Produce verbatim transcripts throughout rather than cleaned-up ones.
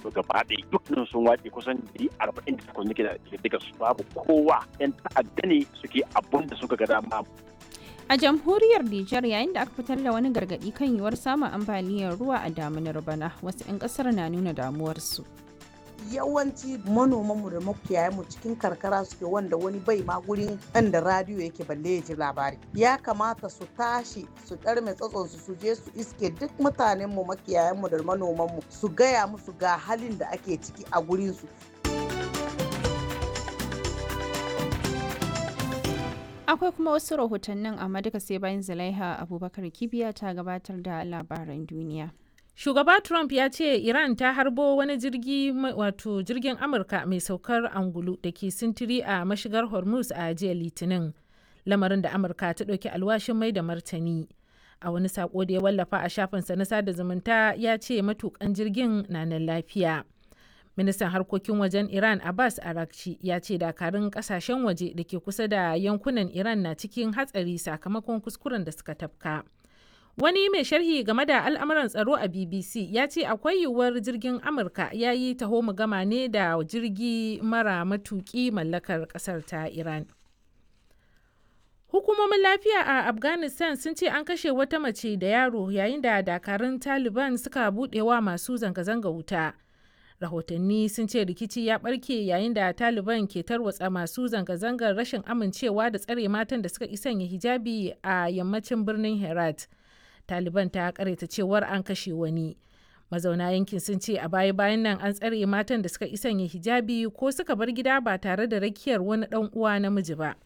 gaba ɗaya dukkan sun wace kusan ɗari arba'in da takwas nake da daga su babu kowa yan ta'adda ne suke abun da suka ga dama. A jamhuriyar Nijar yayin da aka fitar da wani gargaɗi kan yiwuwar samun ambaliyar ruwa a damunar bana wasu 'yan ƙasar na nuna damuwarsu. Yawanci manomanmu da makiyayanmu cikin karkara suke wanda wani bai ma gurin inda radiyo yake balle ya ji labari. Ya kamata su tashi su ɗarme tsatsonsu su je su iske duk mutanenmu makiyayanmu da manomanmu su gaya musu ga halin da ake ciki a gurinsu. Akwai kuma wasu rahotannin amma duka sai bayan Zulaiha Abubakar Kibiya ta gabatar da labaran duniya. Shugaba Trump ya ce Iran ta harbo wani jirgi wato jirgin Amurka mai saukar angulu da ke sintiri a mashigar Hormuz a jiya Litinin, lamarin da Amurka ta ɗauki alwashin mai da martani. A wani sako da ya wallafa a shafinsa na sada zumunta ya ce matukan jirgin na nan lafiya. Ministan harkokin wajen Iran Abbas Araghchi ya ce dakarun kasashen waje da ke kusa da yankunan Iran na cikin hatsari sakamakon kuskuren da suka tafka. Wani mai sharhi game da al'amuran tsaro a B B C ya ce akwai yiwuwar jirgin Amurka ya yi taho gama ne da jirgi mara matuki mallakar kasar ta Iran. Hukumomin lafiya a Afghanistan sun ce an kashe wata mace da yaro yayin da dakarun Taliban suka buɗewa masu zanga-zanga wuta. Rahotanni sun ce rikici ya ɓarke yayin da Taliban ke tarwatsa masu zanga-zangar rashin amincewa da tsare matan da suka sanya hijabi a yammacin birnin Herat. Taliban ta karaita cewar an kashe wani. Mazauna yankin sun ce a baya-bayan nan an tsare matan da suka sanya hijabi ko suka bar gida ba tare da rakiyar wani ɗan uwa namiji ba.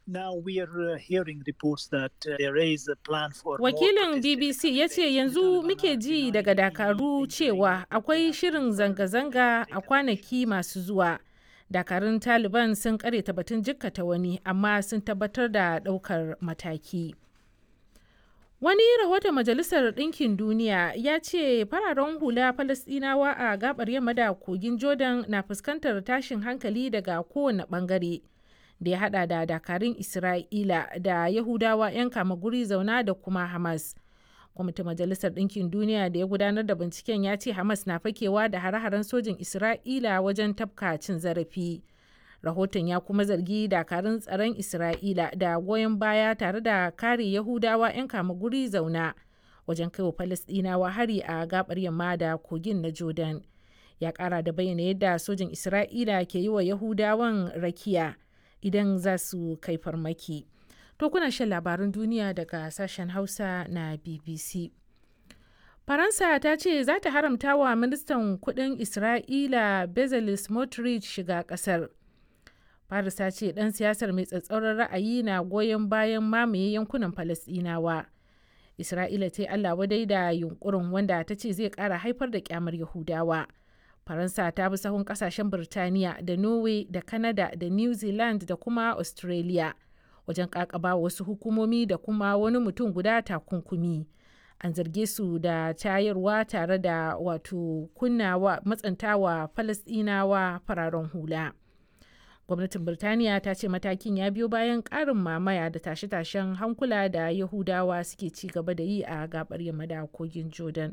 Wakilin B B C ya ce yanzu muke ji daga Dakaru cewa akwai shirin zanga-zanga a kwanaki masu zuwa. Dakarun Taliban sun karyata batun jikkata wani amma sun tabbatar da ɗaukar mataki. Wani rahoton Majalisar Ɗinkin Duniya ya ce fararen hula Falasɗinawa a gabar yamma da kogin Jordan na fuskantar tashin hankali daga kowane ɓangare da ya hada da dakarun Isra'ila da Yahudawa 'yan kama guri zauna da kuma Hamas. Kwamitin Majalisar Ɗinkin Duniya da ya gudanar da binciken ya ce Hamas na fakewa da hare-haren sojin Isra'ila wajen tafka cin zarafi. Rahoton ya kuma zargi dakarun tsaron Isra'ila da goyon baya tare da kare Yahudawa 'yan kama guri zauna wajen kaiwa Falasɗinawa hari a gabar yamma da kogin na Jordan. Ya kara da bayyana yadda sojin Isra'ila ke yi wa Yahudawan rakiya idan za su kai farmaki. To kuna shan labaran duniya daga sashen Hausa na B B C. Faransa ta ce za ta haramta wa ministan kudin Isra'ila Bezalel Smotrich shiga kasar. Paris ta ce ɗan siyasar mai tsatsauran ra'ayi na goyon bayan mamaye yankunan Falasɗinawa. Isra'ila ta yi Allah wadai da yunkurin wanda ta ce zai ƙara haifar da kyamar Yahudawa. Faransa ta bi sahun ƙasashen Birtaniya da Norway da Canada da New Zealand da kuma Australia wajen ƙaƙaba wasu hukumomi da kuma wani mutum guda takunkumi. An zarge su da tayarwa tare da wato kunnawa matsantawa Falasɗinawa fararen hula. Gwamnatin Birtaniya ta ce matakin ya biyo bayan ƙarin mamaya da tashe-tashen hankula da Yahudawa suke ci gaba da yi a gabar yamma da kogin Jordan.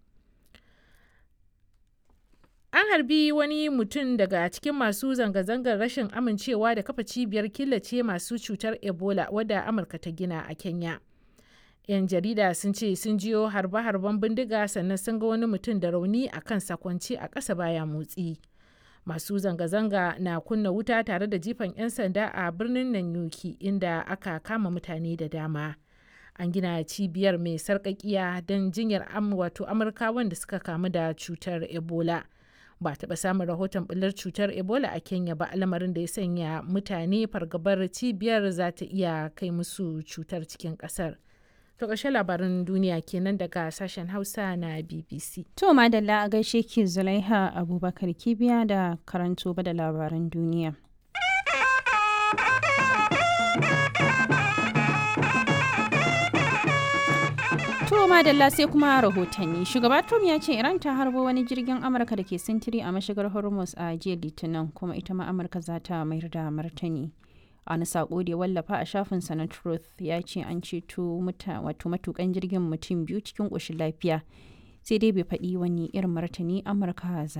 An harbi wani mutum daga cikin masu zanga-zangar rashin amincewa da kafa cibiyar killace masu cutar Ebola wadda Amurka ta gina a Kenya. 'Yan jarida sun ce sun jiyo harbe-harben bindiga sannan sun ga wani mutum da rauni a kan sakwanci a ƙasa baya motsi. Masu zanga-zanga na kunna wuta tare da jifan 'yan sanda a birnin Nanyuki inda aka kama mutane da dama. An gina cibiyar mai sarƙaƙiya don jinyar wato Amurkawan da suka kamu da cutar Ebola. Ba taɓa samun rahoton ɓullar cutar Ebola a Kenya ba, lamarin da ya sanya mutane fargabar cibiyar za ta iya kai musu cutar cikin ƙasar. To ƙarshen labaran duniya kenan daga sashen Hausa na B B C. To madalla a gaishe ki Zulaiha Abubakar Kibiya da karanto ba da labaran duniya. To madalla sai kuma rahotanni. Shugaba Trump ya ce Iran ta harbo wani jirgin Amurka da ke sintiri a mashigar Hormuz a jiya Litinin kuma ita ma Amurka za ta mayar da martani. A wani sako da ya wallafa a shafinsa na Truth ya ce an ceto wato matukan jirgin mutum biyu cikin ƙoshin lafiya sai dai bai faɗi wani irin martani Amurka za